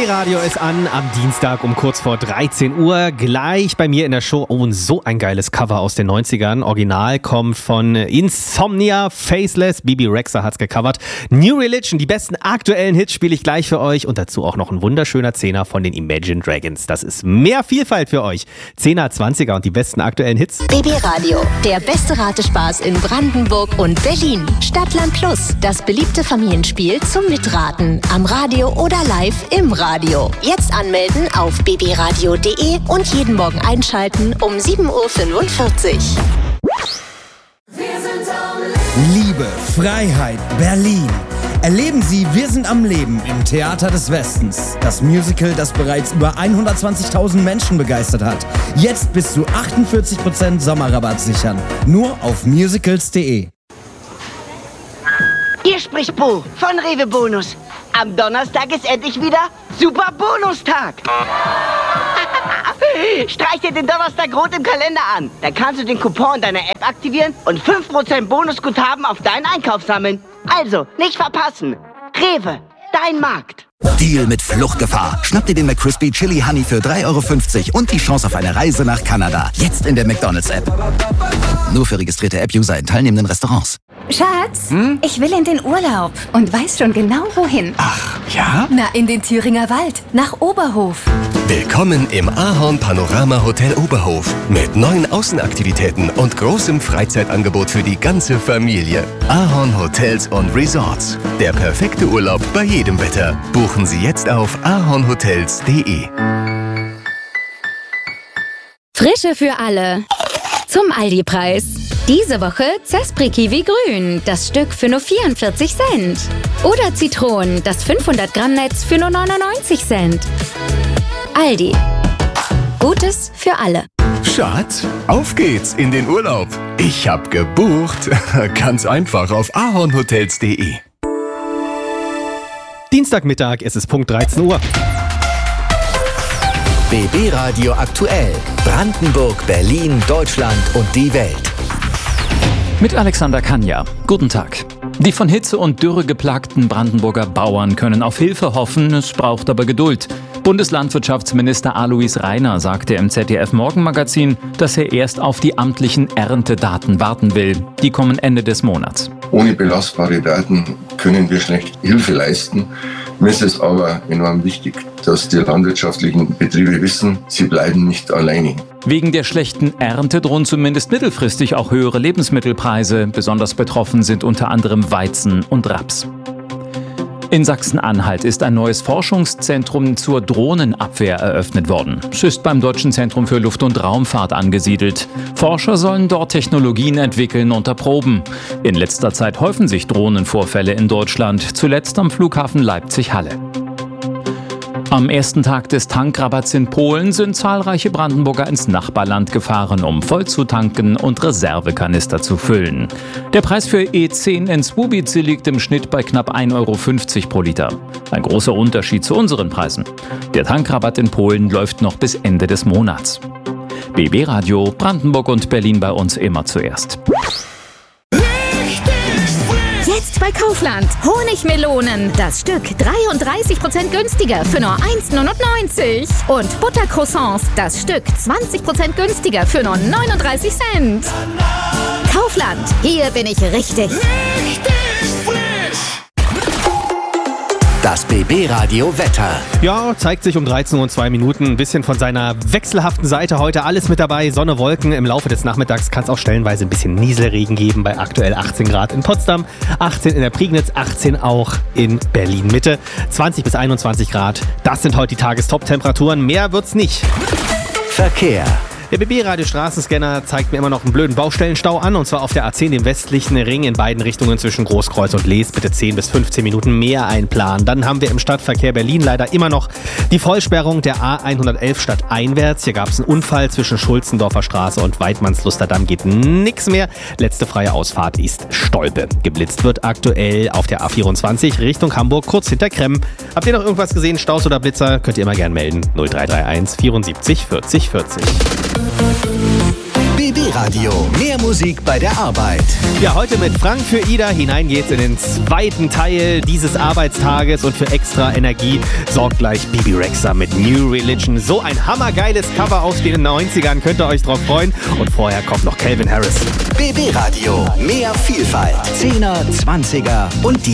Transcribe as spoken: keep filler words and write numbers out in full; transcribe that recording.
B-Radio ist an am Dienstag um kurz vor dreizehn Uhr. Gleich bei mir in der Show. Oh, und so ein geiles Cover aus den neunzigern. Original kommt von Insomnia, Faceless. Bibi Rexha hat's gecovert. New Religion, die besten aktuellen Hits spiele ich gleich für euch. Und dazu auch noch ein wunderschöner Zehner von den Imagine Dragons. Das ist mehr Vielfalt für euch. Zehner, Zwanziger und die besten aktuellen Hits. B B-Radio, der beste Ratespaß in Brandenburg und Berlin. Stadtland Plus, das beliebte Familienspiel zum Mitraten. Am Radio oder live im Radio. Jetzt anmelden auf b b radio punkt d e und jeden Morgen einschalten um sieben Uhr fünfundvierzig. Liebe, Freiheit, Berlin. Erleben Sie Wir sind am Leben im Theater des Westens. Das Musical, das bereits über hundertzwanzigtausend Menschen begeistert hat. Jetzt bis zu achtundvierzig Prozent Sommerrabatt sichern. Nur auf musicals punkt d e. Hier spricht Bo von Rewe Bonus. Am Donnerstag ist endlich wieder Super Bonustag. Streich dir den Donnerstag rot im Kalender an. Dann kannst du den Coupon deiner App aktivieren und fünf Prozent Bonusguthaben auf deinen Einkauf sammeln. Also, nicht verpassen. Rewe, dein Markt. Deal mit Fluchtgefahr. Schnapp dir den McCrispy Chili Honey für drei Euro fünfzig und die Chance auf eine Reise nach Kanada. Jetzt in der McDonald's-App. Nur für registrierte App-User in teilnehmenden Restaurants. Schatz, hm? Ich will in den Urlaub und weiß schon genau wohin. Ach, ja? Na, in den Thüringer Wald, nach Oberhof. Willkommen im Ahorn Panorama Hotel Oberhof mit neuen Außenaktivitäten und großem Freizeitangebot für die ganze Familie. Ahorn Hotels und Resorts. Der perfekte Urlaub bei jedem Wetter. Buchen Sie jetzt auf ahornhotels punkt d e. Frische für alle. Zum Aldi-Preis. Diese Woche Zespri Kiwi Grün, das Stück für nur vierundvierzig Cent. Oder Zitronen, das fünfhundert Gramm Netz für nur neunundneunzig Cent. Aldi. Gutes für alle. Schatz, auf geht's in den Urlaub. Ich hab gebucht. Ganz einfach auf ahornhotels punkt d e. Dienstagmittag, es ist Punkt dreizehn Uhr. B B-Radio aktuell. Brandenburg, Berlin, Deutschland und die Welt. Mit Alexander Kanja. Guten Tag. Die von Hitze und Dürre geplagten Brandenburger Bauern können auf Hilfe hoffen, es braucht aber Geduld. Bundeslandwirtschaftsminister Alois Rainer sagte im Z D F-Morgenmagazin, dass er erst auf die amtlichen Erntedaten warten will. Die kommen Ende des Monats. Ohne belastbare Daten können wir schlecht Hilfe leisten. Mir ist es aber enorm wichtig, dass die landwirtschaftlichen Betriebe wissen, sie bleiben nicht alleine. Wegen der schlechten Ernte drohen zumindest mittelfristig auch höhere Lebensmittelpreise. Besonders betroffen sind unter anderem Weizen und Raps. In Sachsen-Anhalt ist ein neues Forschungszentrum zur Drohnenabwehr eröffnet worden. Es ist beim Deutschen Zentrum für Luft- und Raumfahrt angesiedelt. Forscher sollen dort Technologien entwickeln und erproben. In letzter Zeit häufen sich Drohnenvorfälle in Deutschland, zuletzt am Flughafen Leipzig-Halle. Am ersten Tag des Tankrabatts in Polen sind zahlreiche Brandenburger ins Nachbarland gefahren, um voll zu tanken und Reservekanister zu füllen. Der Preis für E zehn in Słubice liegt im Schnitt bei knapp ein Euro fünfzig pro Liter. Ein großer Unterschied zu unseren Preisen. Der Tankrabatt in Polen läuft noch bis Ende des Monats. B B-Radio, Brandenburg und Berlin bei uns immer zuerst. Jetzt bei Kaufland. Honigmelonen. Das Stück dreiunddreißig Prozent günstiger für nur eins Euro neunundneunzig. Und Buttercroissants. Das Stück zwanzig Prozent günstiger für nur neununddreißig Cent. Kaufland. Hier bin ich richtig. Richtig frisch. Das B B-Radio Wetter. Ja, zeigt sich um dreizehn Uhr und zwei Minuten ein bisschen von seiner wechselhaften Seite. Heute alles mit dabei, Sonne, Wolken. Im Laufe des Nachmittags kann es auch stellenweise ein bisschen Nieselregen geben bei aktuell achtzehn Grad in Potsdam, achtzehn in der Prignitz, achtzehn auch in Berlin-Mitte, zwanzig bis einundzwanzig Grad. Das sind heute die Tagestop-Temperaturen. Mehr wird's nicht. Verkehr. Der B B-Radio-Straßenscanner zeigt mir immer noch einen blöden Baustellenstau an, und zwar auf der A zehn, dem westlichen Ring in beiden Richtungen zwischen Großkreuz und Lees. Bitte zehn bis fünfzehn Minuten mehr einplanen. Dann haben wir im Stadtverkehr Berlin leider immer noch die Vollsperrung der A hundertelf stadteinwärts. Hier gab es einen Unfall zwischen Schulzendorfer Straße und Weidmannslusterdamm. Geht nichts mehr. Letzte freie Ausfahrt ist Stolpe. Geblitzt wird aktuell auf der A vierundzwanzig Richtung Hamburg, kurz hinter Kremm. Habt ihr noch irgendwas gesehen, Staus oder Blitzer? Könnt ihr immer gern melden. null drei drei eins vierundsiebzig vierzig vierzig. B B B-Radio. Mehr Musik bei der Arbeit. Ja, heute mit Frank für Ida. Hinein geht's in den zweiten Teil dieses Arbeitstages und für extra Energie sorgt gleich Bibi Rexha mit New Religion. So ein hammergeiles Cover aus den neunzigern, könnt ihr euch drauf freuen. Und vorher kommt noch Calvin Harris. B B-Radio. Mehr Vielfalt. Zehner, Zwanziger und die